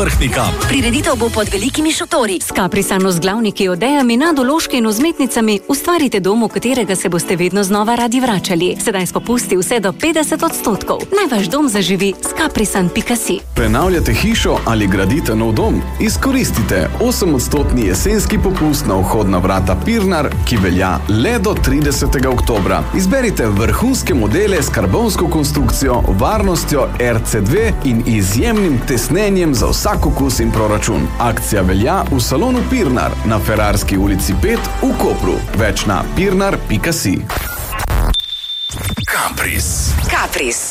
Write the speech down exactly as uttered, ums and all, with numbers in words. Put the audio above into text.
Vrhnika. Prireditev bo pod velikimi šotori. S Caprisano z glavniki, odejami, nadoložki in vzmetnicami ustvarite dom, v katerega se boste vedno znova radi vračali. Sedaj s popusti vse do petdeset odstotkov. Naj vaš dom zaživi s caprisan pika si. Prenavljate hišo ali gradite nov dom? Izkoristite osemodstotni jesenski popust na vhodna vrata Pirnar, ki velja le do tridesetega oktobra. Izberite vrhunske modele s karbonsko konstrukcijo, varnostjo R C dve in izjemnim tesnenjem za vsak okus in proračun. Akcija velja v salonu Pirnar na Ferrarski ulici pet v Kopru. Več na pirnar pika si. Capris. Capris.